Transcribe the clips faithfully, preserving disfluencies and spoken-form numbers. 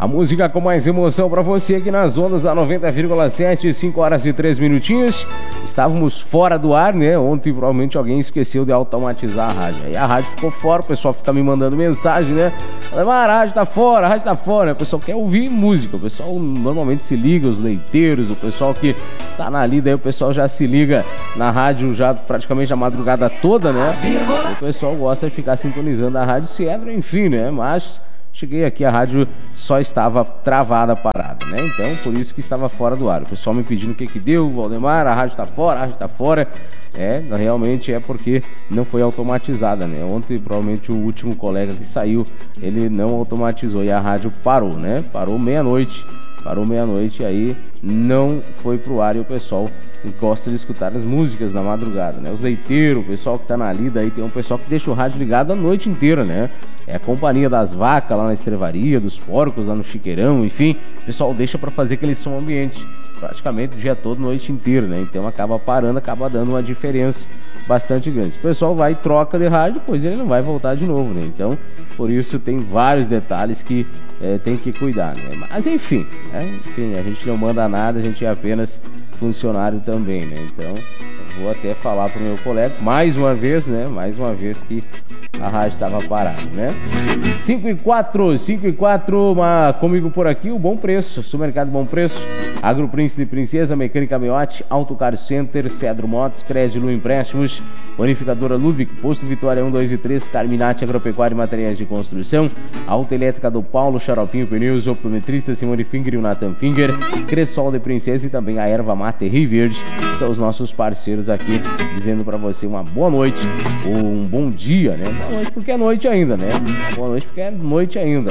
A música com mais emoção pra você aqui nas ondas da noventa vírgula sete, cinco horas e três minutinhos. Estávamos fora do ar, né? Ontem provavelmente alguém esqueceu de automatizar a rádio. Aí a rádio ficou fora, o pessoal fica me mandando mensagem, né? Falei, a rádio tá fora, a rádio tá fora. O pessoal quer ouvir música, o pessoal normalmente se liga, os leiteiros, o pessoal que tá na lida aí, o pessoal já se liga na rádio já praticamente a madrugada toda, né? O pessoal gosta de ficar sintonizando a rádio Cedro, enfim, né? Mas cheguei aqui, a rádio só estava travada, parada, né? Então, por isso que estava fora do ar. O pessoal me pedindo o que que deu, Valdemar, a rádio tá fora, a rádio tá fora. É, realmente é porque não foi automatizada, né? Ontem, provavelmente, o último colega que saiu, ele não automatizou e a rádio parou, né? Parou meia-noite. Parou meia-noite e aí não foi pro ar e o pessoal gosta de escutar as músicas na madrugada, né? Os leiteiros, o pessoal que tá na lida aí, tem um pessoal que deixa o rádio ligado a noite inteira, né? É a companhia das vacas lá na estrevaria, dos porcos lá no chiqueirão, enfim, o pessoal deixa pra fazer aquele som ambiente praticamente o dia todo, noite inteira, né? Então acaba parando, acaba dando uma diferença bastante grande. O pessoal vai e troca de rádio, depois ele não vai voltar de novo, né? Então, por isso tem vários detalhes que é, tem que cuidar, né? Mas enfim, né? Enfim, a gente não manda nada, a gente é apenas funcionário também, né? Então, eu vou até falar pro meu colega, mais uma vez, né? Mais uma vez que a rádio estava parada, né? cinco e quatro, cinco e quatro, uma, comigo por aqui, o Bom Preço, Supermercado Bom Preço, Agro Príncipe e Princesa, Mecânica Meote, Auto Car Center, Cedro Motos, Crédito Empréstimos, Bonificadora Ludwig, Posto Vitória um, dois e três, Carminati Agropecuária e Materiais de Construção, Autoelétrica do Paulo, Xaropinho Pneus, Optometrista Simone Finger e o Nathan Finger, Cressol de Princesa e também a Erva Mate Rio Verde, são os nossos parceiros aqui, dizendo pra você uma boa noite ou um bom dia, né? Boa noite porque é noite ainda, né? Boa noite porque é noite ainda,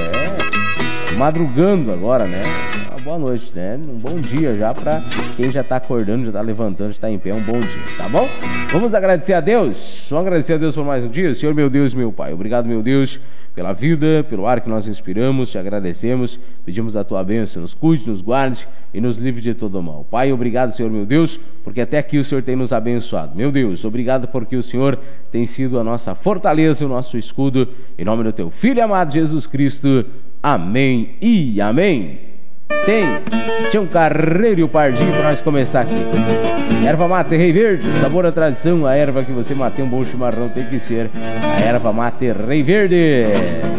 é madrugando agora, né? Boa noite, né? Um bom dia já pra quem já tá acordando, já tá levantando, já tá em pé, um bom dia, tá bom? Vamos agradecer a Deus, vamos agradecer a Deus por mais um dia. Senhor meu Deus, meu Pai, obrigado, meu Deus, pela vida, pelo ar que nós respiramos, te agradecemos, pedimos a tua bênção, nos cuide, nos guarde e nos livre de todo mal. Pai, obrigado, Senhor meu Deus, porque até aqui o Senhor tem nos abençoado. Meu Deus, obrigado porque o Senhor tem sido a nossa fortaleza, o nosso escudo, em nome do teu Filho amado Jesus Cristo, amém e amém. Tem Tião Carreiro e o Pardinho para nós começar aqui. Erva mate Rei Verde, sabor à tradição. A erva que você mate um bom chimarrão tem que ser a erva mate Rei Verde.